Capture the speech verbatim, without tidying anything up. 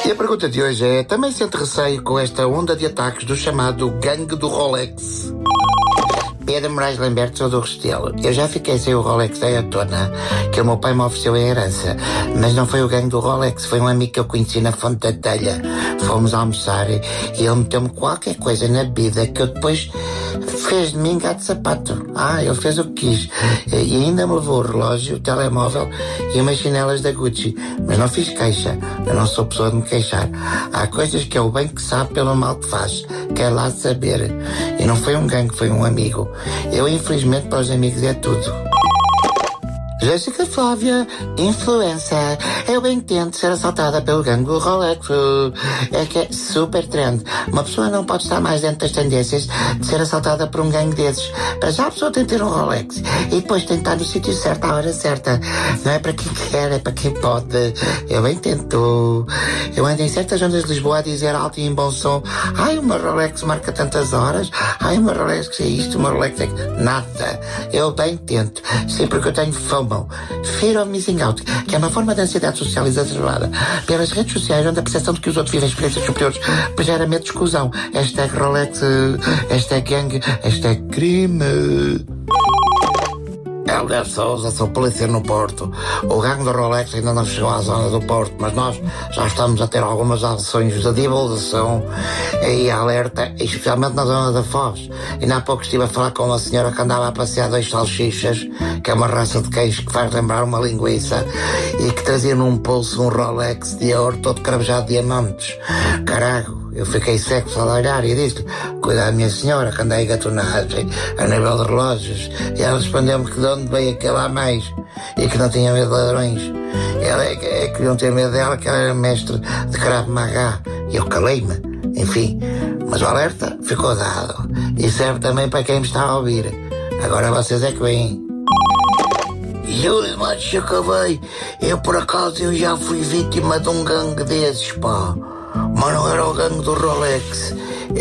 E a pergunta de hoje é: também sente receio com esta onda de ataques do chamado gangue do Rolex? Pedro Moraes Lamberto, sou do Restelo. Eu já fiquei sem o Rolex da Ayatona, que o meu pai me ofereceu em herança. Mas não foi o gangue do Rolex, foi um amigo que eu conheci na Fonte da Telha. Fomos almoçar e ele meteu-me qualquer coisa na bebida que eu depois fez de mim gato de sapato. Ah, ele fez o que quis. E ainda me levou o relógio, o telemóvel e umas chinelas da Gucci. Mas não fiz queixa. Eu não sou pessoa de me queixar. Há coisas que é o bem que sabe pelo mal que faz. Quer lá saber. E não foi um gangue, foi um amigo. Eu, infelizmente, para os amigos é tudo. Jéssica Flávia, influencer. Eu bem tento ser assaltada pelo gangue do Rolex. É que é super trend. Uma pessoa não pode estar mais dentro das tendências de ser assaltada por um gangue desses. Para já a pessoa tem que ter um Rolex e depois tem que estar no sítio certo à hora certa. Não é para quem quer, é para quem pode. Eu bem tento. Eu ando em certas zonas de Lisboa a dizer alto e em bom som: ai, o meu Rolex marca tantas horas. Ai, o meu Rolex é isto, o meu Rolex é... Nada. Eu bem tento. Sempre que eu tenho fome. Fear of missing out, que é uma forma de ansiedade social exacerbada pelas redes sociais, onde a percepção de que os outros vivem experiências superiores gera medo de exclusão. Hashtag Rolex, hashtag gangue, hashtag crime. Helder Souza, sou polícia no Porto. O gangue do Rolex ainda não chegou à zona do Porto, mas nós já estamos a ter algumas ações de divulgação e alerta, especialmente na zona da Foz. Ainda há pouco estive a falar com uma senhora que andava a passear dois salsichas, que é uma raça de queijo que faz lembrar uma linguiça, e que trazia num pulso um Rolex de ouro todo cravejado de diamantes. Carago, eu fiquei cego só de olhar e disse-lhe: cuidado, minha senhora, que andei gatonagem a nível de relógios. E ela respondeu-me que de onde veio aquele a mais e que não tinha medo de ladrões. Ela é que, é que não ter medo dela, que ela era mestre de Krav Maga. E eu calei-me, enfim. Mas o alerta ficou dado e serve também para quem me está a ouvir. Agora vocês é que vêm. Juro, mas eu acabei. Eu, por acaso, eu já fui vítima de um gangue desses, pá. Mas não era o gangue do Rolex.